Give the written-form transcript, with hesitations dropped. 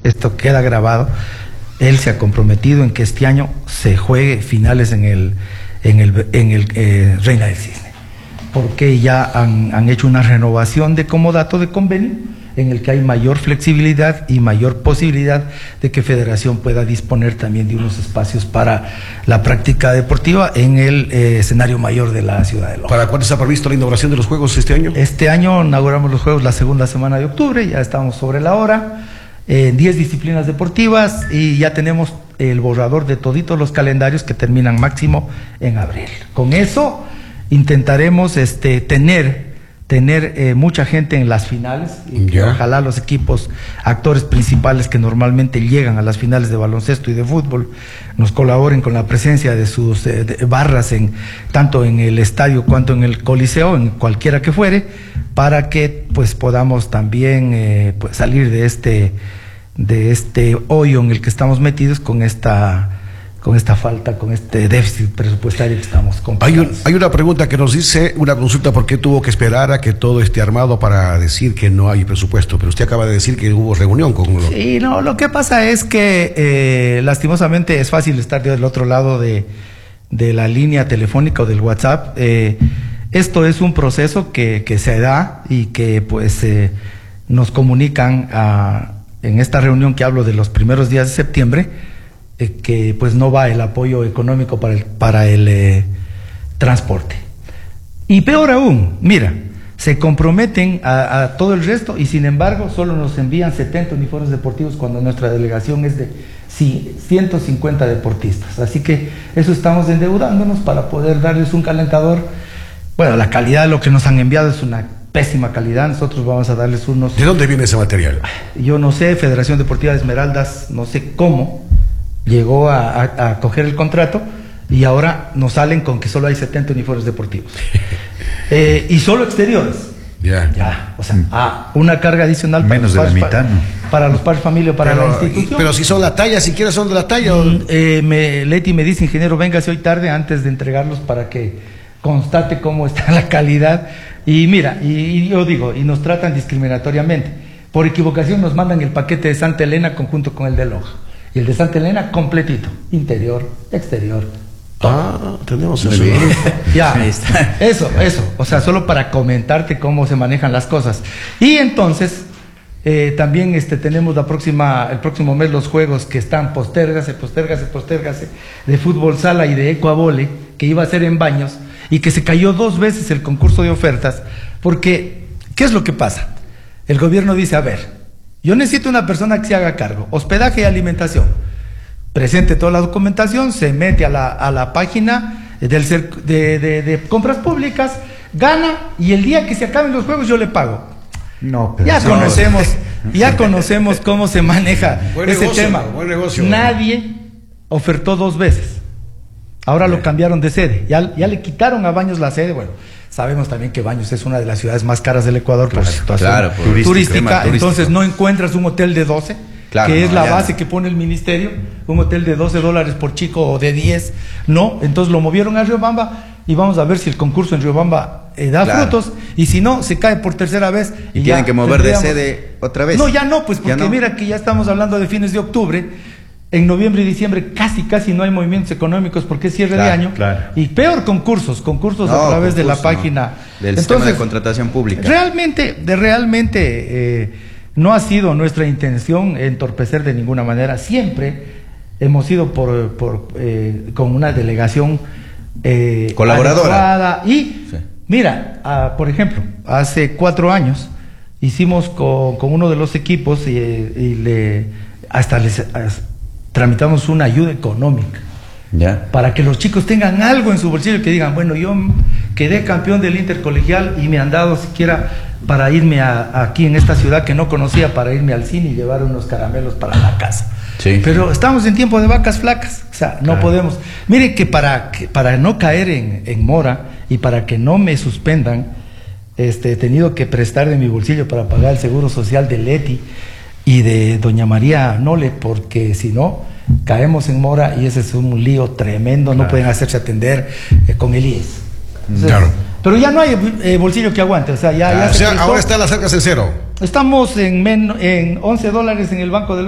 esto queda grabado, él se ha comprometido en que este año se juegue finales en el Reina del Cisne, porque ya han hecho una renovación de comodato de convenio en el que hay mayor flexibilidad y mayor posibilidad de que Federación pueda disponer también de unos espacios para la práctica deportiva en el escenario mayor de la ciudad de Loja. ¿Para cuándo está previsto la inauguración de los Juegos este año? Este año inauguramos los Juegos la segunda semana de octubre, ya estamos sobre la hora, 10 disciplinas deportivas, y ya tenemos el borrador de toditos los calendarios que terminan máximo en abril. Con eso intentaremos tener mucha gente en las finales, y que ojalá los equipos actores principales que normalmente llegan a las finales de baloncesto y de fútbol nos colaboren con la presencia de sus barras tanto en el estadio cuanto en el coliseo, en cualquiera que fuere, para que pues podamos también pues salir de este hoyo en el que estamos metidos con esta falta, con este déficit presupuestario que estamos compartiendo. Hay una pregunta que nos dice, una consulta: ¿por qué tuvo que esperar a que todo esté armado para decir que no hay presupuesto? Pero usted acaba de decir que hubo reunión con uno. Sí, no, lo que pasa es que lastimosamente es fácil estar del otro lado de la línea telefónica o del WhatsApp. Esto es un proceso que se da y que pues nos comunican en esta reunión que hablo de los primeros días de septiembre, que pues no va el apoyo económico para el transporte. Y peor aún, mira, se comprometen a todo el resto y sin embargo solo nos envían 70 uniformes deportivos cuando nuestra delegación es de 150 deportistas. Así que eso estamos endeudándonos para poder darles un calentador. Bueno, la calidad de lo que nos han enviado es una pésima calidad. Nosotros vamos a darles unos... ¿De dónde viene ese material? Yo no sé, Federación Deportiva de Esmeraldas, no sé cómo llegó a coger el contrato y ahora nos salen con que solo hay 70 uniformes deportivos. Y solo exteriores. Ya, o sea, una carga adicional para menos de la mitad, ¿no? Para los padres de familia, para la institución. Pero si son la talla, siquiera son de la talla. Leti me dice: ingeniero, véngase hoy tarde antes de entregarlos para que constate cómo está la calidad. Y mira, y yo digo, y nos tratan discriminatoriamente. Por equivocación nos mandan el paquete de Santa Elena conjunto con el de Loja. Y el de Santa Elena completito, interior, exterior. Tenemos eso. Ya, eso, o sea, solo para comentarte cómo se manejan las cosas. Y entonces, también tenemos el próximo mes los juegos que están postérgase, de fútbol sala y de ecuavole, que iba a ser en Baños, y que se cayó 2 veces el concurso de ofertas, porque, ¿qué es lo que pasa? El gobierno dice: a ver, yo necesito una persona que se haga cargo, hospedaje y alimentación. Presente toda la documentación, se mete a la página de compras públicas, gana, y el día que se acaben los juegos yo le pago. No, pero ya conocemos cómo se maneja ese tema. Buen negocio. Nadie ofertó 2 veces. Ahora lo cambiaron de sede. Ya le quitaron a Baños la sede. Bueno, sabemos también que Baños es una de las ciudades más caras del Ecuador por situación turística. Entonces no encuentras un hotel de 12, que es la base que pone el ministerio, un hotel de $12 por chico o de 10. No, entonces lo movieron a Riobamba y vamos a ver si el concurso en Riobamba da frutos, y si no, se cae por tercera vez. Y tienen que mover de sede otra vez. No, ya no, pues porque mira que ya estamos hablando de fines de octubre. En noviembre y diciembre casi no hay movimientos económicos porque es cierre de año. Y peor concursos a través de la página del sistema de contratación pública. Realmente no ha sido nuestra intención entorpecer de ninguna manera. Siempre hemos ido con una delegación colaboradora. Mira, por ejemplo, hace 4 años hicimos con uno de los equipos tramitamos una ayuda económica para que los chicos tengan algo en su bolsillo y que digan: bueno, yo quedé campeón del intercolegial y me han dado siquiera para irme aquí en esta ciudad que no conocía, para irme al cine y llevar unos caramelos para la casa. Pero estamos en tiempo de vacas flacas, o sea, no podemos. Miren que para no caer en mora y para que no me suspendan, he tenido que prestar de mi bolsillo para pagar el seguro social de Leti y de doña María Nole, porque si no caemos en mora y ese es un lío tremendo. No pueden hacerse atender con el IES. Entonces, pero ya no hay bolsillo que aguante, o sea, ya ahora están las arcas en cero. Estamos en $11 en el Banco del